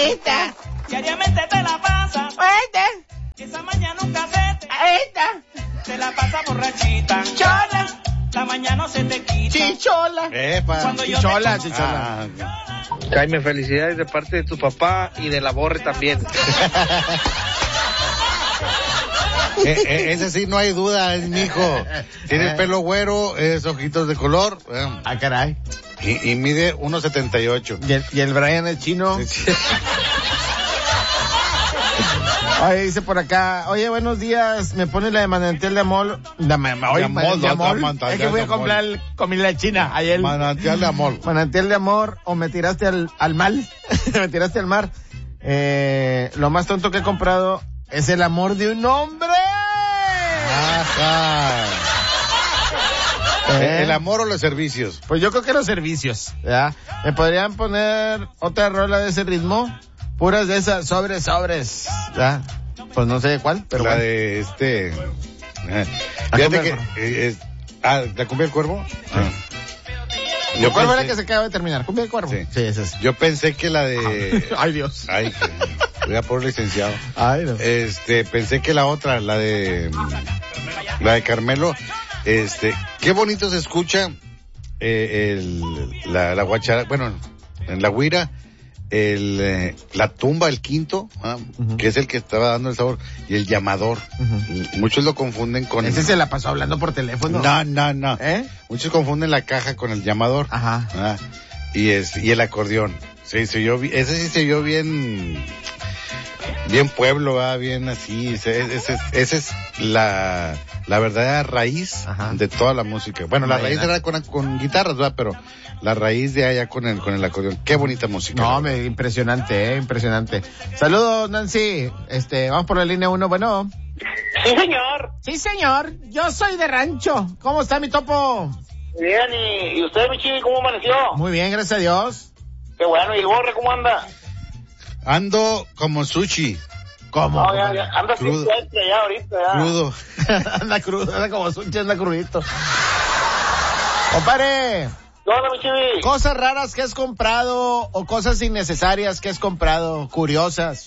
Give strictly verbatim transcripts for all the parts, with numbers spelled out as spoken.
Esta. Diariamente te la pasa. Esta. Esa mañana nunca se te. Esta. Te la pasa borrachita. Chola. La mañana no se te quita. Chichola. Epa. Cuando yo Chichola, te chichola. Ah, Jaime, felicidades de parte de tu papá y de la Borre también. eh, eh, ese sí, no hay duda, es mi hijo. Tiene el pelo güero, es ojitos de color. eh, Ah, caray. y, y mide uno setenta y ocho. Y el, y el Brian es chino. Sí, sí. Oye, dice por acá, oye, buenos días, me pone la de manantial de amor. De, ma- oye, De amor, de amor. manantial Es que voy a de amor. comprar el- comida china ayer. Manantial de amor. Manantial de amor, o me tiraste al, al mal, me tiraste al mar. Eh, lo más tonto que he comprado es el amor de un hombre. Ajá. ¿Eh? ¿El amor o los servicios? Pues yo creo que los servicios, ¿ya? ¿Me podrían poner otra rola de ese ritmo? Puras de esas, sobres, sobres, ¿ya? Pues no sé cuál, pero la bueno. de este... eh, La Fíjate cumbia que... del cuervo. eh, es- ah, ¿la cumbia del cuervo? Ah. Yo ¿Cuál fue la pensé- que se acaba de terminar? ¿Cumbia de cuervo? Sí. Sí, esa es. Yo pensé que la de... Ay, Dios. Ay, que- voy a por licenciado. Ay, no. Este, pensé que la otra, la de... La de Carmelo, este... Qué bonito se escucha eh, el, la, la guachara, bueno, en la guira, el, eh, la tumba, el quinto, ¿ah? Ujú. Que es el que estaba dando el sabor, y el llamador. Ujú. Muchos lo confunden con... Ese se la pasó hablando por teléfono. No, no, no. ¿Eh? Muchos confunden la caja con el llamador. Ajá. Ah, y es, y el acordeón. Sí, se oyó, bi- ese sí se oyó bien, bien pueblo, ¿va? Bien así. Ese, ese, ese es la, la verdadera raíz Ajá. de toda la música. Bueno, la Buena. raíz era con, con guitarras, ¿va? Pero la raíz de allá con el, con el acordeón. Qué bonita música. No, la me, verdad. impresionante, eh, impresionante. Saludos, Nancy. Este, vamos por la línea uno, bueno. Sí, señor. Sí, señor. Yo soy de rancho. ¿Cómo está mi topo? Bien, y, y usted, mi chivi, ¿cómo amaneció? Muy bien, gracias a Dios. Qué bueno, ¿y el Borre cómo anda? Ando como sushi, ¿Cómo? No, ya, ya, anda sin Crudo. suerte ya ahorita, ya. crudo. anda crudo, anda como sushi, anda crudito. Compadre, ¿Qué onda, mi chivi? cosas raras que has comprado o cosas innecesarias que has comprado, curiosas.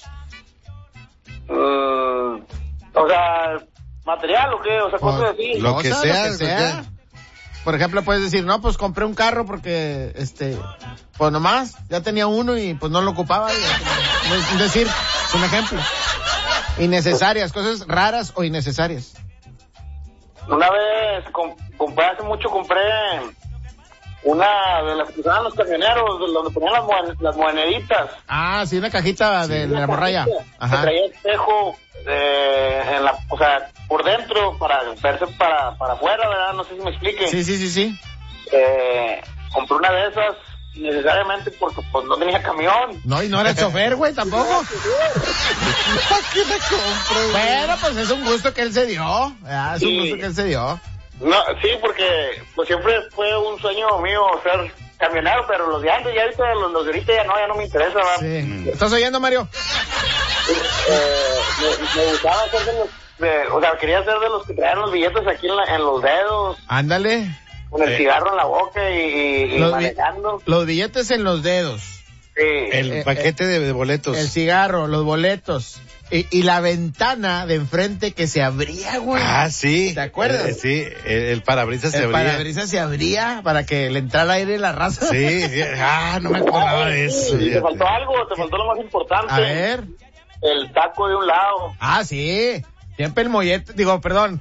Mm, o sea, material o qué, o sea, cosas así. Lo que Cosas, sea, lo que sea. Por ejemplo, puedes decir, no, pues compré un carro porque, este, pues nomás, ya tenía uno y pues no lo ocupaba. Y, es decir, es un ejemplo. Innecesarias, cosas raras o innecesarias. Una vez com- compré, hace mucho compré una de las que usaban los camioneros, de donde ponían las, moen- las moneditas. Ah, sí, una cajita de, de la morralla. Que Ajá. traía espejo, eh, en la, o sea, por dentro, para verse para, para afuera, ¿verdad? No sé si me explique. Sí, sí, sí, sí. Eh, compré una de esas necesariamente porque pues no tenía camión. No, y no era el chofer, güey, tampoco. ¿Para qué me compro? Bueno, pues es un gusto que él se dio. Ah, es un Sí. gusto que él se dio. No, sí, porque pues siempre fue un sueño mío ser camionero, pero los de antes ya ahorita, los, los de ahorita ya no, ya no me interesa, ¿verdad? Sí. ¿Estás oyendo, Mario? Eh, me, me gustaba ser de los, de- o sea, quería ser de los que traían los billetes aquí en, la, en los dedos, Ándale. con el Eh. cigarro en la boca y, y, y Los, bi- manejando. los billetes en los dedos. Sí. El Eh, paquete de, de boletos. El cigarro, los boletos. Y, y la ventana de enfrente que se abría, güey. Ah, sí. ¿Te acuerdas? Eh, sí, el, el parabrisas se El abría. parabrisas se abría para que le entrara aire en la raza. Sí, sí. Ah, no me acordaba de eso. Y te fíjate. faltó algo, te faltó lo más importante. A ver. El taco de un lado. Ah, sí. Siempre el mollete, digo, perdón.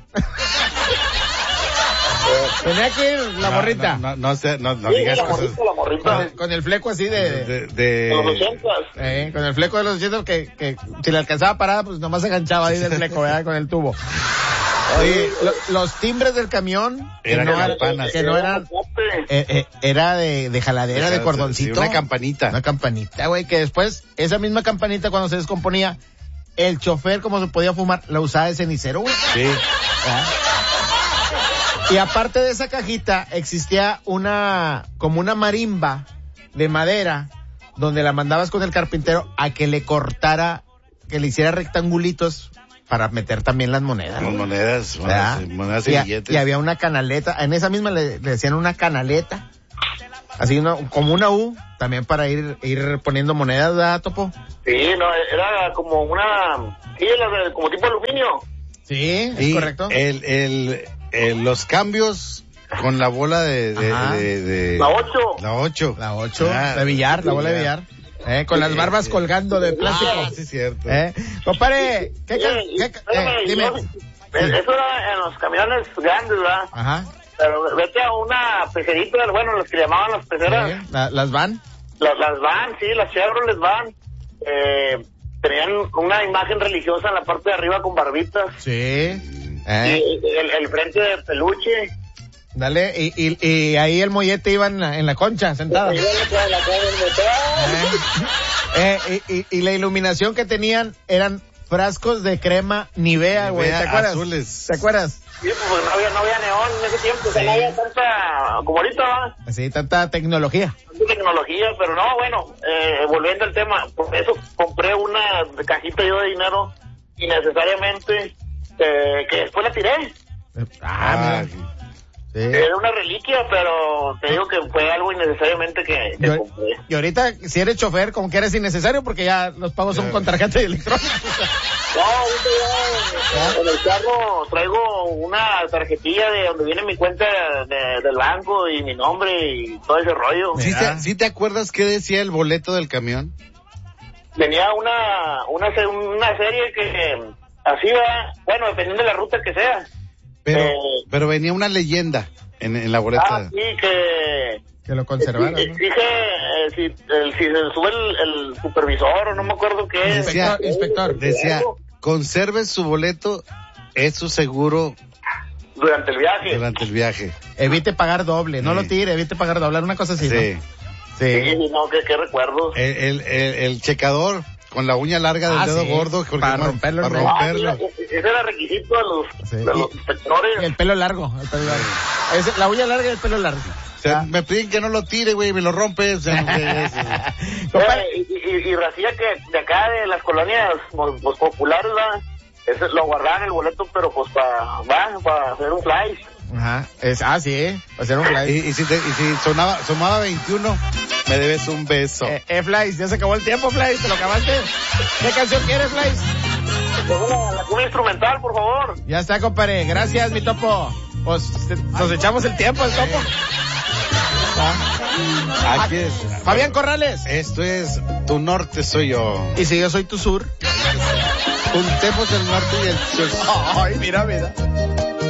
Tenía que ir la No, morrita. No, no, no, sé, no, no Sí, digas la cosas morrita, la Con morrita. el, con el fleco así de... de, de- de, De los de- ochentas. eh, con el fleco de los ochenta que, que si le alcanzaba parada, pues nomás se enganchaba ahí del fleco, ¿verdad? Con el tubo. Oye, lo- los timbres del camión... que Eran no eran- campanas. Que no eran... eh, eh, era de, de jaladera, de sí, cordoncito. una campanita. Una campanita, güey, que después, esa misma campanita cuando se descomponía, el chofer, como se podía fumar, la usaba de cenicero, güey. Sí. ¿verdad? Y aparte de esa cajita, existía una, como una marimba de madera, donde la mandabas con el carpintero a que le cortara, que le hiciera rectangulitos para meter también las monedas. Con güey. monedas, ¿verdad? monedas, monedas y, y, a- billetes. y había una canaleta, en esa misma le, le decían una canaleta, Así una, como una U, también para ir ir poniendo monedas, ¿verdad, Topo? Sí, no, era como una, sí, era como tipo aluminio. Sí, es Y correcto. El, el, el, los cambios con la bola de... de, Ajá. de, de- La ocho. La ocho. La ocho, Ah, de billar, la bola de billar. Eh, con las barbas colgando de plástico. Ah, sí, cierto. Eh, compadre, ¿qué, Sí, ca- y- qué ca- espérame, eh, y dime. no, Eso era en los camiones grandes, ¿verdad? Ajá. Pero vete a una pecerita, bueno, los que llamaban las peceras, Sí, la- las van. las, las van, sí, las Chevrolet van, eh, tenían una imagen religiosa en la parte de arriba con barbitas, Sí. y Eh, el, el frente de peluche, dale, y, y, y ahí el mollete iba en la, en la concha, sentado. y la- la- Eh, eh, y, y, y la iluminación que tenían eran frascos de crema Nivea, güey, ¿te Nivea acuerdas? azules. ¿Te acuerdas? Sí, pues no había, no había neón en ese tiempo, o sea, no había tanta, como ahorita, ¿va? Así, tanta tecnología. Tanta tecnología, pero no, bueno, eh, volviendo al tema, por eso compré una cajita yo de dinero innecesariamente, eh, que después la tiré. Ah, Ah, mira. Sí. Era una reliquia, pero te digo que fue algo innecesariamente que, que Yo- compré. y ahorita, si eres chofer, como que eres innecesario porque ya los pagos son Ya. con tarjeta electrónica. No, ahorita ya en el carro traigo una tarjetilla de donde viene mi cuenta de- del banco y mi nombre y todo ese rollo. ¿Sí, Mira. te, sí te acuerdas qué decía el boleto del camión? Tenía una, una, se- una serie que así va, bueno, dependiendo de la ruta que sea. Pero, Eh. pero venía una leyenda en, en la boleta. Ah, sí, que Que lo conservaron, ¿no? exige, eh, si, el, si se sube el, el supervisor o no me acuerdo qué es. Decía- Inspector. Decía, conserve su boleto, es su seguro Durante el viaje. durante el viaje. Evite pagar doble, no Sí. lo tire, evite pagar doble, una cosa así, Sí. ¿no? Sí, Sí. no, qué, qué recuerdos. El, el, el, el checador con la uña larga del Ah, dedo sí, gordo. porque para no- romperlo Para en medio. Ah, romperlo. sí, ese era requisito de los, Sí. de los Y- inspectores. Y el pelo largo, el pelo largo. Es la uña larga y el pelo largo. O sea, me piden que no lo tire, güey, me lo rompe. O sea, no sé, eso. Compadre, Eh, y, y, y racía que de acá de las colonias pues, pues, populares, ¿verdad? Ese lo guardaban el boleto, pero pues para para hacer un flash. Ajá, es, ah, sí, ¿eh? Hacer un y, fly. y si, te- y si sonaba, sonaba veintiuno, me debes un beso. Eh, eh, Flies, ya se acabó el tiempo, Flies, ¿te lo acabaste? ¿Qué canción quieres, Flies? Una, una instrumental, por favor. Ya está, compadre, gracias, mi topo. Pues, te- nos echamos el tiempo, el topo. Ah, Aquí es. Fabián Corrales. Esto es Tu Norte Soy Yo. Y si yo soy tu sur. Juntemos el norte y el sur. Ay, mira, mira.